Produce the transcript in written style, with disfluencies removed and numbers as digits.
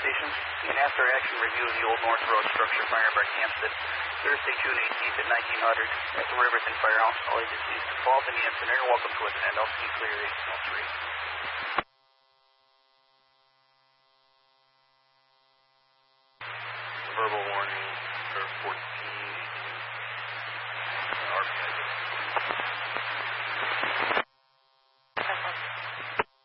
Station. An after action review of the Old North Road structure fire by Hampstead, Thursday, June 18th at 1900 at the Riverton Firehouse. All agencies involved in the incident are welcome to attend. LC clear 1803. Verbal warning for 14.